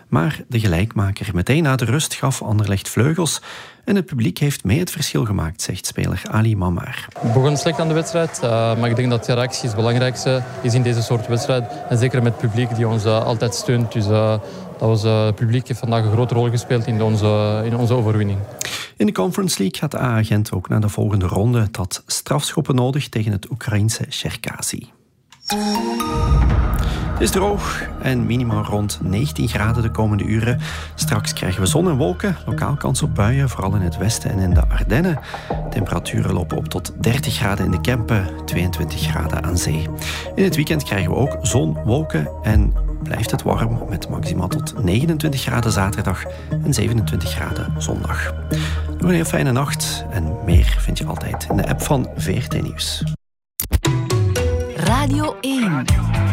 Maar de gelijkmaker meteen na de rust gaf Anderlecht vleugels en het publiek heeft mee het verschil gemaakt, zegt speler Ali Mamar. We begonnen slecht aan de wedstrijd, maar ik denk dat de reactie het belangrijkste is in deze soort wedstrijd. En zeker met het publiek die ons altijd steunt. Dus het publiek heeft vandaag een grote rol gespeeld in onze overwinning. In de Conference League gaat AA Gent ook naar de volgende ronde. Het had strafschoppen nodig tegen het Oekraïense Cherkasy. Het is droog en minimaal rond 19 graden de komende uren. Straks krijgen we zon en wolken, lokaal kans op buien, vooral in het westen en in de Ardennen. Temperaturen lopen op tot 30 graden in de Kempen, 22 graden aan zee. In het weekend krijgen we ook zon, wolken en blijft het warm met maximaal tot 29 graden zaterdag en 27 graden zondag. Nog een heel fijne nacht en meer vind je altijd in de app van VRT Nieuws. Radio 1.